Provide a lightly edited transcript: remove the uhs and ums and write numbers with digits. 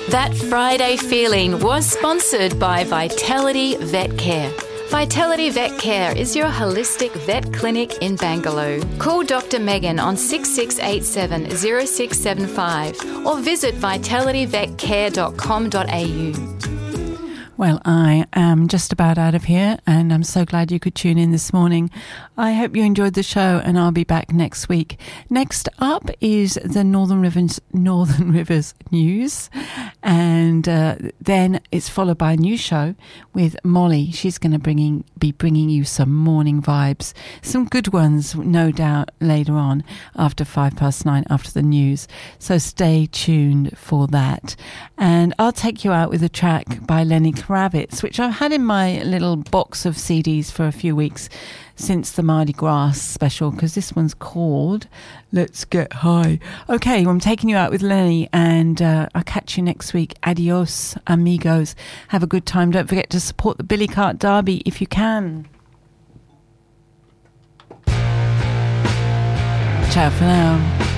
That Friday feeling was sponsored by Vitality Vet Care. Vitality Vet Care is your holistic vet clinic in Bangalore. Call Dr. Megan on 6687 0675 or visit vitalityvetcare.com.au. Well, I am just about out of here, and I'm so glad you could tune in this morning. I hope you enjoyed the show, and I'll be back next week. Next up is the Northern Rivers news, and then it's followed by a new show with Molly. She's going to be bringing you some morning vibes, some good ones, no doubt, later on after 9:05, after the news. So stay tuned for that. And I'll take you out with a track by Lenny Kravitz, which I've had in my little box of CDs for a few weeks since the Mardi Gras special, because this one's called Let's Get High. Okay, well, I'm taking you out with Lenny, and I'll catch you next week. Adios, amigos. Have a good time. Don't forget to support the Billy Cart Derby if you can. Ciao for now.